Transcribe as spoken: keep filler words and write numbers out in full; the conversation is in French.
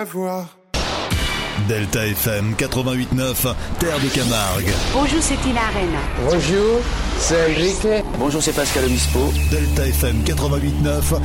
Voir. Delta F M quatre-vingt-huit neuf, Terre de Camargue. Bonjour, c'est Tina Arena. Bonjour, c'est Enrique. Bonjour, c'est Pascal Obispo. Delta F M quatre-vingt-huit neuf.